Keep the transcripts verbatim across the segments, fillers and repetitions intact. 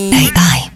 A I.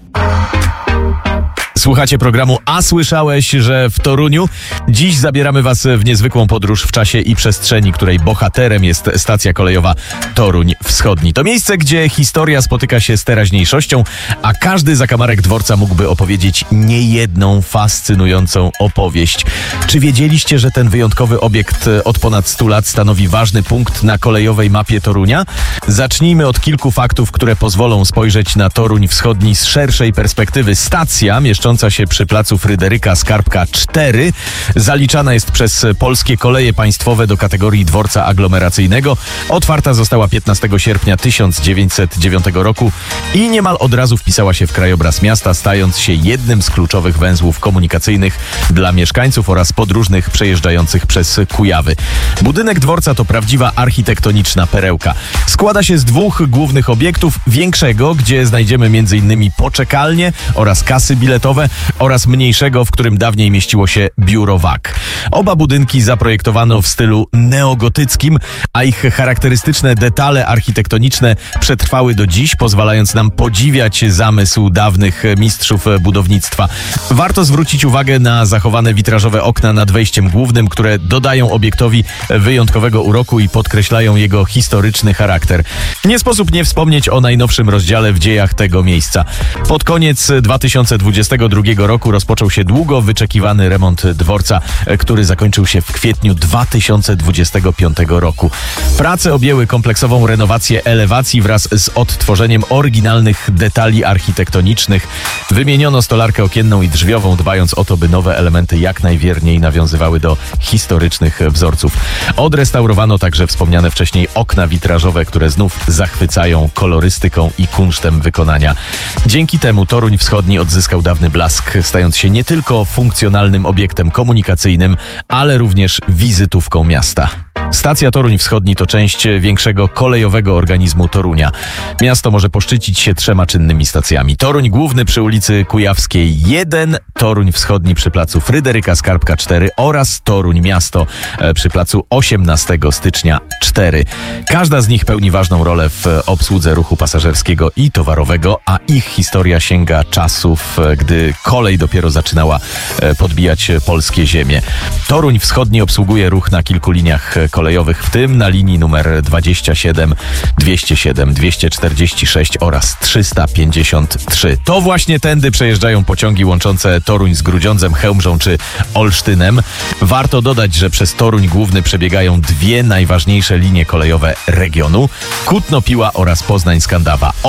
Słuchacie programu A słyszałeś, że w Toruniu? Dziś zabieramy was w niezwykłą podróż w czasie i przestrzeni, której bohaterem jest stacja kolejowa Toruń Wschodni. To miejsce, gdzie historia spotyka się z teraźniejszością, a każdy zakamarek dworca mógłby opowiedzieć niejedną fascynującą opowieść. Czy wiedzieliście, że ten wyjątkowy obiekt od ponad stu lat stanowi ważny punkt na kolejowej mapie Torunia? Zacznijmy od kilku faktów, które pozwolą spojrzeć na Toruń Wschodni z szerszej perspektywy. Stacja mieszcząca się przy placu Fryderyka Skarbka cztery zaliczana jest przez Polskie Koleje Państwowe do kategorii dworca aglomeracyjnego. Otwarta została piętnastego sierpnia tysiąc dziewięćset dziewiątego roku i niemal od razu wpisała się w krajobraz miasta, stając się jednym z kluczowych węzłów komunikacyjnych dla mieszkańców oraz podróżnych przejeżdżających przez Kujawy. Budynek dworca to prawdziwa architektoniczna perełka. Składa się z dwóch głównych obiektów, większego, gdzie znajdziemy między innymi poczekalnie oraz kasy biletowe, oraz mniejszego, w którym dawniej mieściło się biuro W A K. Oba budynki zaprojektowano w stylu neogotyckim, a ich charakterystyczne detale architektoniczne przetrwały do dziś, pozwalając nam podziwiać zamysł dawnych mistrzów budownictwa. Warto zwrócić uwagę na zachowane witrażowe okna nad wejściem głównym, które dodają obiektowi wyjątkowego uroku i podkreślają jego historyczny charakter. Nie sposób nie wspomnieć o najnowszym rozdziale w dziejach tego miejsca. Pod koniec dwa tysiące dwudziestego drugiego roku rozpoczął się długo wyczekiwany remont dworca, który zakończył się w kwietniu dwa tysiące dwudziestego piątego roku. Prace objęły kompleksową renowację elewacji wraz z odtworzeniem oryginalnych detali architektonicznych. Wymieniono stolarkę okienną i drzwiową, dbając o to, by nowe elementy jak najwierniej nawiązywały do historycznych wzorców. Odrestaurowano także wspomniane wcześniej okna witrażowe, które znów zachwycają kolorystyką i kunsztem wykonania. Dzięki temu Toruń Wschodni odzyskał dawny blask, stając się nie tylko funkcjonalnym obiektem komunikacyjnym, ale również wizytówką miasta. Stacja Toruń Wschodni to część większego kolejowego organizmu Torunia. Miasto może poszczycić się trzema czynnymi stacjami. Toruń Główny przy ulicy Kujawskiej jeden, Toruń Wschodni przy placu Fryderyka Skarbka cztery oraz Toruń Miasto przy placu osiemnastego stycznia cztery. Każda z nich pełni ważną rolę w obsłudze ruchu pasażerskiego i towarowego, a ich historia sięga czasów, gdy kolej dopiero zaczynała podbijać polskie ziemie. Toruń Wschodni obsługuje ruch na kilku liniach kolejowych, w tym na linii numer dwadzieścia siedem, dwieście siedem, dwieście czterdzieści sześć oraz trzysta pięćdziesiąt trzy. To właśnie tędy przejeżdżają pociągi łączące Toruń z Grudziądzem, Chełmżą czy Olsztynem. Warto dodać, że przez Toruń Główny przebiegają dwie najważniejsze linie kolejowe regionu: Kutno-Piła oraz Poznań-Skandawa.